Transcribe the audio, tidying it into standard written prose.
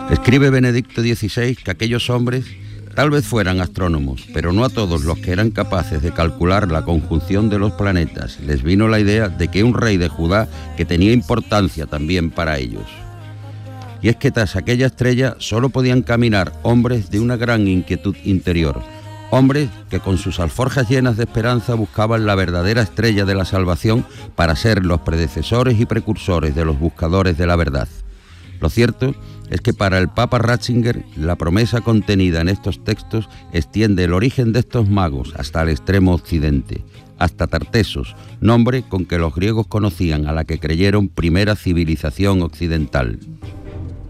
Escribe Benedicto XVI que aquellos hombres tal vez fueran astrónomos, pero no a todos los que eran capaces de calcular la conjunción de los planetas les vino la idea de que un rey de Judá que tenía importancia también para ellos. Y es que tras aquella estrella solo podían caminar hombres de una gran inquietud interior, hombres que con sus alforjas llenas de esperanza buscaban la verdadera estrella de la salvación para ser los predecesores y precursores de los buscadores de la verdad. Lo cierto es que para el Papa Ratzinger la promesa contenida en estos textos extiende el origen de estos magos hasta el extremo occidente, hasta Tartesos, nombre con que los griegos conocían a la que creyeron primera civilización occidental.